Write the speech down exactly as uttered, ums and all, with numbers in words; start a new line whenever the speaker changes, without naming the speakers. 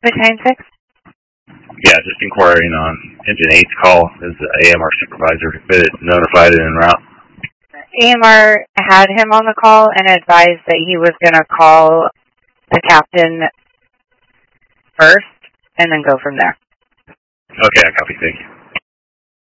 Battalion six?
Yeah, just inquiring on Engine eight's call. Is the A M R supervisor been notified and en route?
A M R had him on the call and advised that he was going to call the captain first and then go from there.
Okay, I copy. Thank you.